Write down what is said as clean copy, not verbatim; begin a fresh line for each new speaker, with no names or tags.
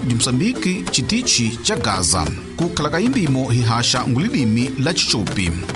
de Moçambique, chitichi cha Gaza. Kukhala kayindimo hihasha ngulilimi la Chichupi.